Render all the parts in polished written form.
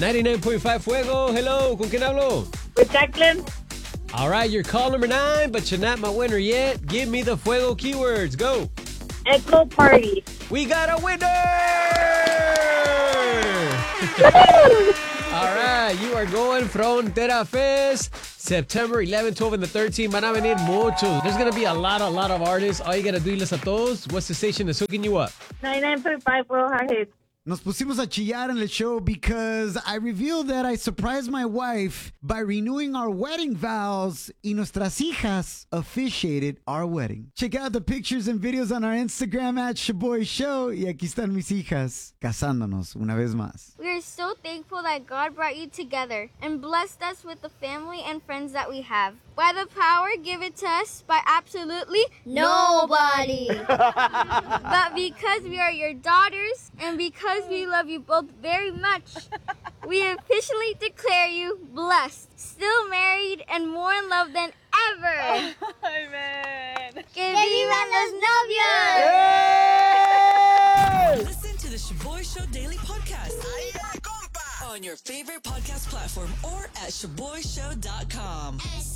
99.5 Fuego. Hello, ¿con quién hablo? With Jacqueline. All right, you're call number 9, but you're not my winner yet. Give me the Fuego keywords. Go. Echo Party. We got a winner! All right, you are going Frontera Fest, September 11, 12, and the 13th. Van a venir muchos. There's going to be a lot of artists. All you got to do is a todos. What's the station that's hooking you up? 99.5 World Hot Hits. Nos pusimos a chillar en el show because I revealed that I surprised my wife by renewing our wedding vows y nuestras hijas officiated our wedding. Check out the pictures and videos on our Instagram at Shaboy Show. Y aquí están mis hijas casándonos una vez más. We are so thankful that God brought you together and blessed us with the family and friends that we have. By the power given to us by absolutely nobody. But because we are your daughters and because we love you both very much, we officially declare you blessed, still married, and more in love than ever. Amen. ¡Que vivan los novios! Listen to the Shaboy Show Daily Podcast on your favorite podcast platform or at ShaboyShow.com.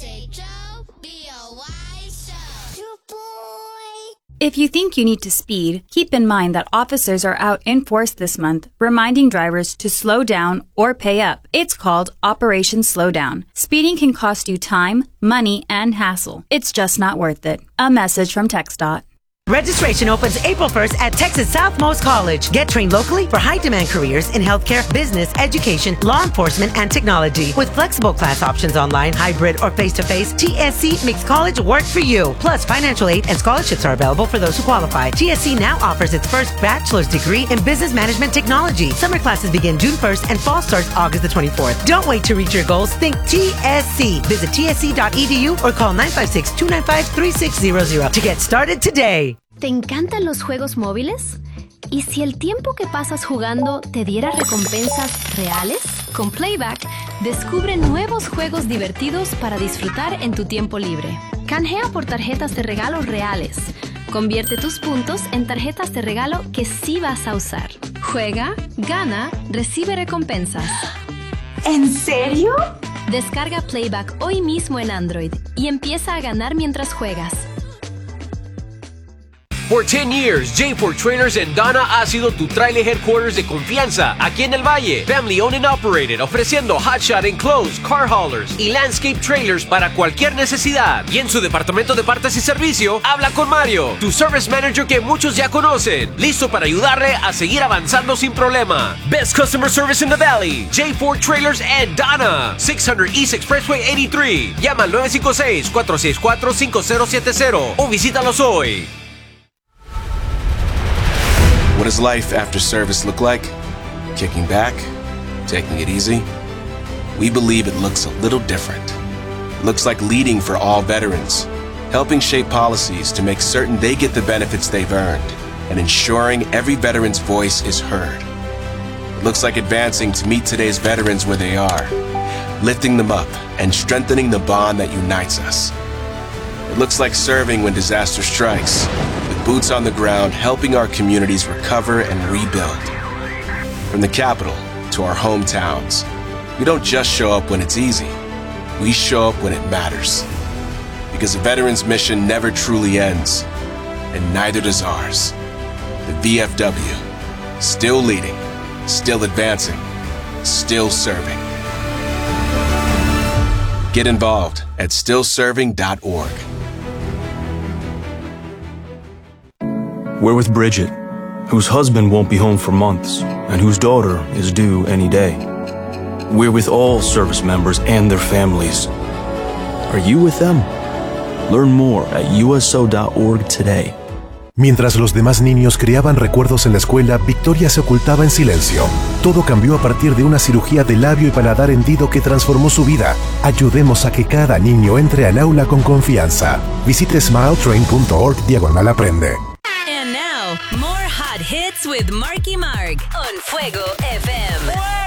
SHOBOY Show. Shaboy. If you think you need to speed, keep in mind that officers are out in force this month, reminding drivers to slow down or pay up. It's called Operation Slowdown. Speeding can cost you time, money, and hassle. It's just not worth it. A message from TxDOT. Registration opens April 1st at Texas Southmost College. Get trained locally for high-demand careers in healthcare, business, education, law enforcement, and technology. With flexible class options online, hybrid, or face-to-face, TSC makes college work for you. Plus, financial aid and scholarships are available for those who qualify. TSC now offers its first bachelor's degree in business management technology. Summer classes begin June 1st and fall starts August the 24th. Don't wait to reach your goals. Think TSC. Visit tsc.edu or call 956-295-3600 to get started today. ¿Te encantan los juegos móviles? ¿Y si el tiempo que pasas jugando te diera recompensas reales? Con Playback, descubre nuevos juegos divertidos para disfrutar en tu tiempo libre. Canjea por tarjetas de regalo reales. Convierte tus puntos en tarjetas de regalo que sí vas a usar. Juega, gana, recibe recompensas. ¿En serio? Descarga Playback hoy mismo en Android y empieza a ganar mientras juegas. For 10 years, J4 Trailers en Donna ha sido tu trailer headquarters de confianza aquí en el Valle. Family owned and operated, ofreciendo hotshot enclosed, car haulers y landscape trailers para cualquier necesidad. Y en su departamento de partes y servicio, habla con Mario, tu service manager que muchos ya conocen, listo para ayudarle a seguir avanzando sin problema. Best customer service in the Valley, J4 Trailers and Donna, 600 East Expressway 83. Llama al 956-464-5070 o visítalos hoy. What does life after service look like? Kicking back? Taking it easy? We believe it looks a little different. It looks like leading for all veterans, helping shape policies to make certain they get the benefits they've earned, and ensuring every veteran's voice is heard. It looks like advancing to meet today's veterans where they are, lifting them up and strengthening the bond that unites us. It looks like serving when disaster strikes, with boots on the ground helping our communities recover and rebuild. From the capital to our hometowns, we don't just show up when it's easy, we show up when it matters. Because a veteran's mission never truly ends, and neither does ours. The VFW, still leading, still advancing, still serving. Get involved at stillserving.org. We're with Bridget, whose husband won't be home for months and whose daughter is due any day. We're with all service members and their families. Are you with them? Learn more at uso.org today. Mientras los demás niños creaban recuerdos en la escuela, Victoria se ocultaba en silencio. Todo cambió a partir de una cirugía de labio y paladar hendido que transformó su vida. Ayudemos a que cada niño entre al aula con confianza. Visite smiletrain.org/aprende. And now, more hot hits with Marky Mark on Fuego FM.